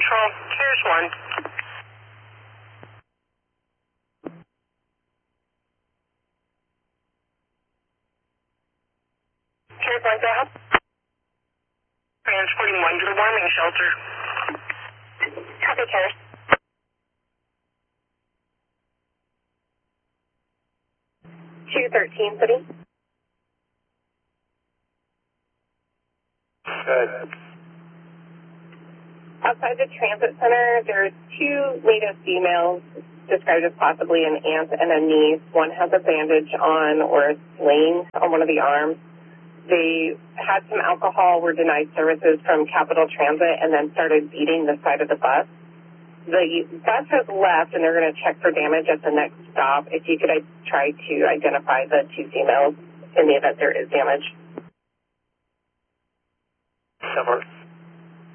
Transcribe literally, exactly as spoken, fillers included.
Control, here's one. Here's one, go ahead. Transporting one to the warming shelter. Copy, Carrier. two thirteen, City. Good. Outside the transit center, there are two latest females described as possibly an aunt and a niece. One has a bandage on or a sling on one of the arms. They had some alcohol, were denied services from Capital Transit, and then started beating the side of the bus. The bus has left, and they're going to check for damage at the next stop. If you could uh, try to identify the two females in the event there is damage. Several.